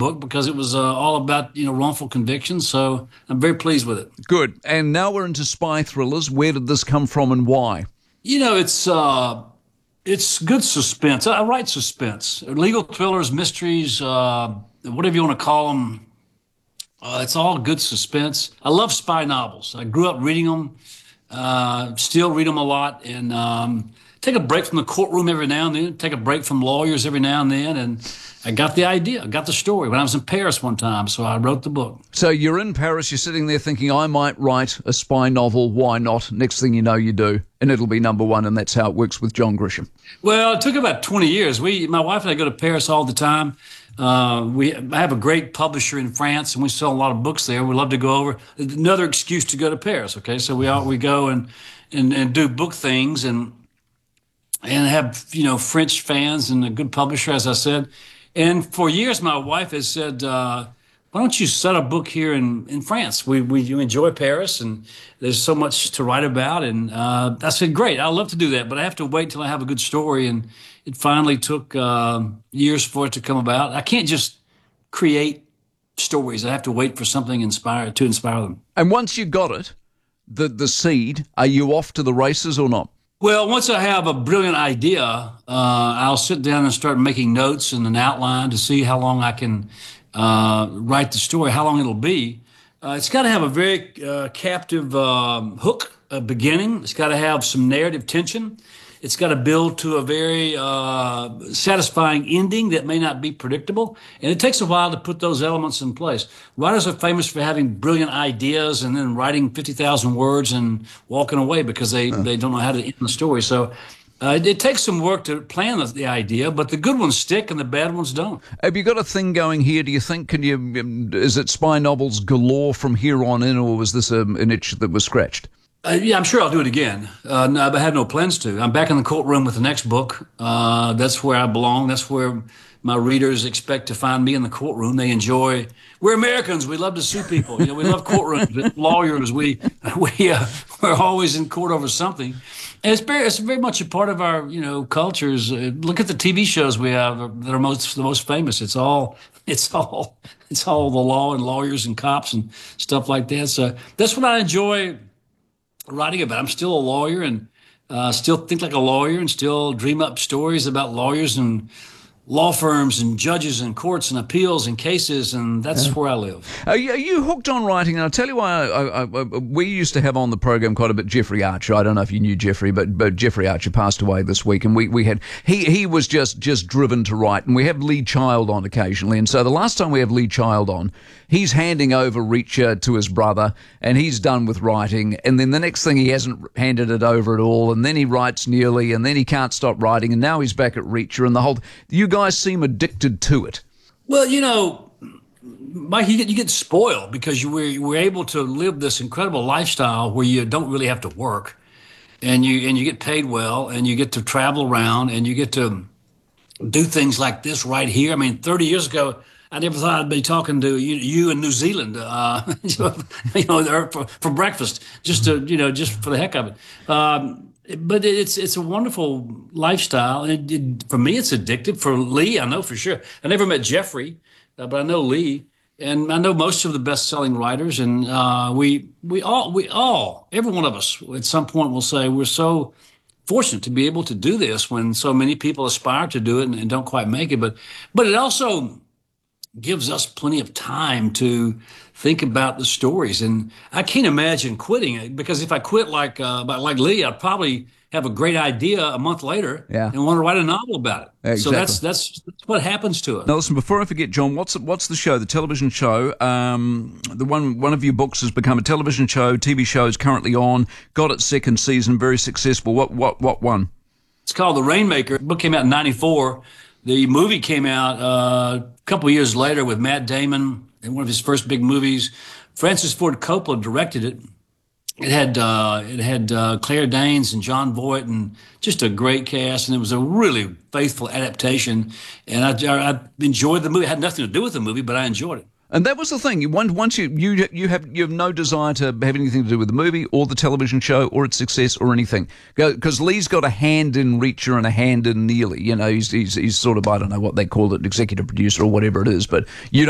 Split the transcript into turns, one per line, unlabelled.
book because it was all about wrongful convictions. So I'm very pleased with it.
Good. And now we're into spy thrillers. Where did this come from and why?
It's good suspense. I write suspense, legal thrillers, mysteries, whatever you want to call them. It's all good suspense. I love spy novels. I grew up reading them, still read them a lot, and take a break from the courtroom every now and then, take a break from lawyers every now and then, and I got the idea, I got the story when I was in Paris one time, so I wrote the book.
So you're in Paris, you're sitting there thinking, I might write a spy novel, why not? Next thing you know, you do, and it'll be number one, and that's how it works with John Grisham.
Well, it took about 20 years. My wife and I go to Paris all the time. I have a great publisher in France, and we sell a lot of books there. We love to go over. Another excuse to go to Paris. Okay, so we go and do book things and have French fans and a good publisher, as I said. And for years, my wife has said, "Why don't you set a book here in France? We enjoy Paris, and there's so much to write about." And I said, "Great, I'd love to do that, but I have to wait till I have a good story." And it finally took years for it to come about. I can't just create stories. I have to wait for something to inspire them.
And once you got it, the seed, are you off to the races or not?
Well, once I have a brilliant idea, I'll sit down and start making notes and an outline to see how long I can write the story, how long it'll be. It's got to have a very captive hook, beginning. It's got to have some narrative tension. It's got to build to a very satisfying ending that may not be predictable. And it takes a while to put those elements in place. Writers are famous for having brilliant ideas and then writing 50,000 words and walking away because they don't know how to end the story. So it takes some work to plan the idea, but the good ones stick and the bad ones don't.
Have you got a thing going here, do you think? Is it spy novels galore from here on in, or was this an itch that was scratched?
Yeah, I'm sure I'll do it again. I have no plans to. I'm back in the courtroom with the next book. That's where I belong. That's where my readers expect to find me, in the courtroom. We're Americans. We love to sue people. We love courtrooms. Lawyers, we're always in court over something. And it's very much a part of our, cultures. Look at the TV shows we have that are the most famous. It's all the law and lawyers and cops and stuff like that. So that's what I enjoy writing about. I'm still a lawyer and still think like a lawyer and still dream up stories about lawyers and law firms and judges and courts and appeals and cases, and that's where I live.
Are you hooked on writing? And I'll tell you why. We used to have on the program quite a bit Jeffrey Archer. I don't know if you knew Jeffrey, but Jeffrey Archer passed away this week, and he was just driven to write. And we have Lee Child on occasionally, and so the last time we have Lee Child on, he's handing over Reacher to his brother, and he's done with writing, and then the next thing he hasn't handed it over at all, and then he writes nearly, and then he can't stop writing, and now he's back at Reacher, and you guys seem addicted to it.
Well, Mike, you get spoiled because we're able to live this incredible lifestyle where you don't really have to work, and you get paid well, and you get to travel around, and you get to do things like this right here. I mean, 30 years ago, I never thought I'd be talking to you in New Zealand, for breakfast, just for the heck of it. But it's a wonderful lifestyle, and for me, it's addictive. For Lee, I know for sure. I never met Jeffrey, but I know Lee, and I know most of the best-selling writers. And we all, every one of us, at some point, will say we're so fortunate to be able to do this when so many people aspire to do it and don't quite make it. But it also gives us plenty of time to think about the stories. And I can't imagine quitting it, because if I quit like Lee, I'd probably have a great idea a month later and want to write a novel about it.
Exactly.
So that's what happens to us.
Now listen, before I forget, John, what's the show, the television show? One of your books has become a television show. TV show is currently on, got its second season, very successful. What one?
It's called The Rainmaker. The book came out in 1994. The movie came out a couple of years later with Matt Damon in one of his first big movies. Francis Ford Coppola directed it. It had Claire Danes and John Voight and just a great cast, and it was a really faithful adaptation. And I enjoyed the movie. It had nothing to do with the movie, but I enjoyed it.
And that was the thing. Once you have no desire to have anything to do with the movie or the television show or its success or anything, because Lee's got a hand in Reacher and a hand in Neely. He's sort of, I don't know what they call it, executive producer or whatever it is, but you